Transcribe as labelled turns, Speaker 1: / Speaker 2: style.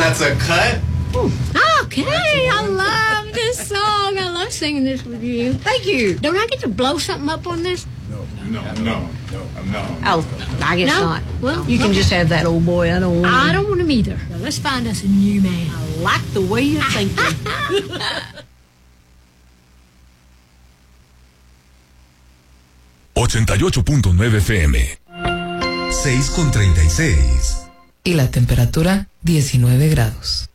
Speaker 1: That's a cut.
Speaker 2: Okay, I love this song. I love singing this with you. Thank you. Don't I get to blow something up on this?
Speaker 1: No.
Speaker 2: Oh, I guess not. Well, you can just have that, old boy. I don't want him either. Now, let's find us a new man. I like the way you're thinking.
Speaker 3: 88.9 FM.
Speaker 4: 6:36.
Speaker 5: Y la temperatura 19 grados.